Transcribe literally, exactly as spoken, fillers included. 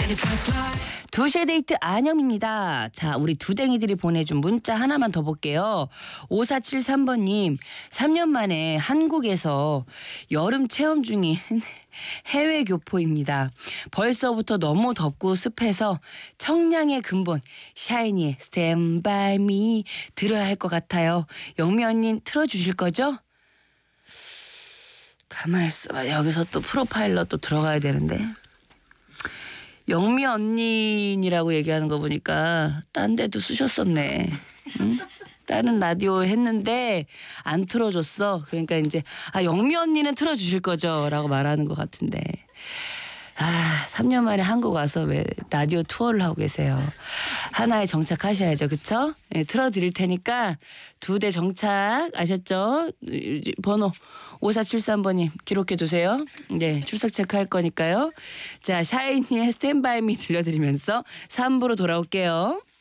두 시의 데이트 안영입니다. 자, 우리 두댕이들이 보내준 문자 하나만 더 볼게요. 오사칠삼 번님, 삼 년 만에 한국에서 여름 체험 중인 해외 교포입니다. 벌써부터 너무 덥고 습해서 청량의 근본 샤이니의 Stand By Me 들어야 할 것 같아요. 영미 언니 틀어주실 거죠? 가만히 있어봐. 여기서 또 프로파일러 또 들어가야 되는데. 영미 언니라고 얘기하는 거 보니까 딴 데도 쓰셨었네. 응? 다른 라디오 했는데 안 틀어줬어. 그러니까 이제 아 영미 언니는 틀어주실 거죠? 라고 말하는 것 같은데. 아, 삼 년 만에 한국 와서 왜 라디오 투어를 하고 계세요. 하나에 정착하셔야죠. 그쵸? 네, 틀어드릴 테니까 두 대 정착 아셨죠? 번호 오사칠삼 번님 기록해두세요. 네, 출석 체크할 거니까요. 자, 샤이니의 스탠바이 미 들려드리면서 삼 부로 돌아올게요.